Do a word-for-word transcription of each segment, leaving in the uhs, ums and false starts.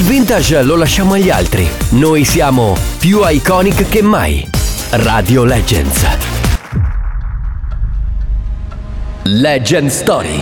vintage lo lasciamo agli altri. Noi siamo più iconic che mai. Radio Legends. Legend Story.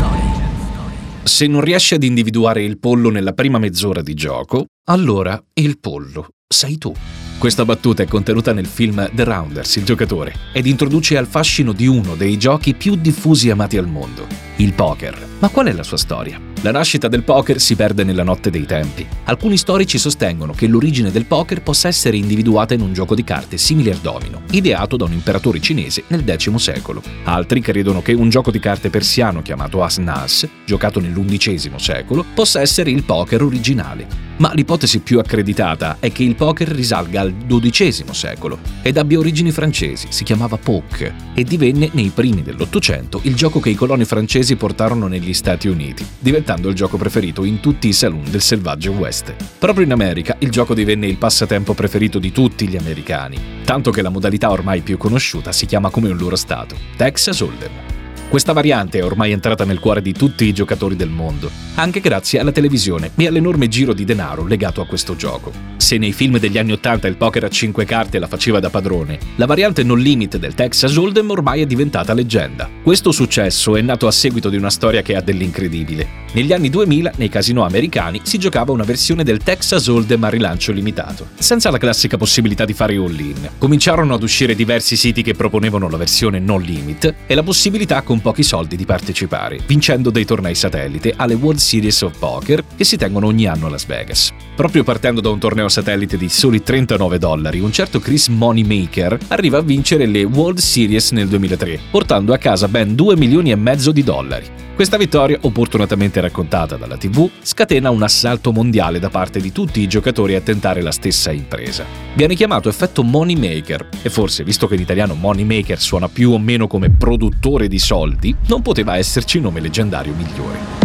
Se non riesci ad individuare il pollo nella prima mezz'ora di gioco, allora il pollo sei tu. Questa battuta è contenuta nel film The Rounders, il giocatore, ed introduce al fascino di uno dei giochi più diffusi e amati al mondo, il poker. Ma qual è la sua storia? La nascita del poker si perde nella notte dei tempi. Alcuni storici sostengono che l'origine del poker possa essere individuata in un gioco di carte simile al domino, ideato da un imperatore cinese nel decimo secolo. Altri credono che un gioco di carte persiano chiamato As-Nas, giocato nell'undicesimo secolo, possa essere il poker originale. Ma l'ipotesi più accreditata è che il poker risalga al dodicesimo secolo ed abbia origini francesi, si chiamava poke e divenne nei primi dell'Ottocento il gioco che i coloni francesi portarono negli Stati Uniti, diventando il gioco preferito in tutti i saloon del selvaggio West. Proprio in America il gioco divenne il passatempo preferito di tutti gli americani, tanto che la modalità ormai più conosciuta si chiama come un loro stato, Texas Hold'em. Questa variante è ormai entrata nel cuore di tutti i giocatori del mondo, anche grazie alla televisione e all'enorme giro di denaro legato a questo gioco. Se nei film degli anni Ottanta il poker a cinque carte la faceva da padrone, la variante no limit del Texas Hold'em ormai è diventata leggenda. Questo successo è nato a seguito di una storia che ha dell'incredibile. Negli anni duemila, nei casinò americani, si giocava una versione del Texas Hold'em a rilancio limitato, senza la classica possibilità di fare all-in. Cominciarono ad uscire diversi siti che proponevano la versione no limit e la possibilità con pochi soldi di partecipare, vincendo dei tornei satellite alle World Series of Poker che si tengono ogni anno a Las Vegas. Proprio partendo da un torneo satellite di soli trentanove dollari, un certo Chris Moneymaker arriva a vincere le World Series nel duemilatré, portando a casa ben due milioni e mezzo di dollari. Questa vittoria, opportunamente raccontata dalla tivù, scatena un assalto mondiale da parte di tutti i giocatori a tentare la stessa impresa. Viene chiamato effetto Moneymaker e forse, visto che in italiano Moneymaker suona più o meno come produttore di soldi, non poteva esserci nome leggendario migliore.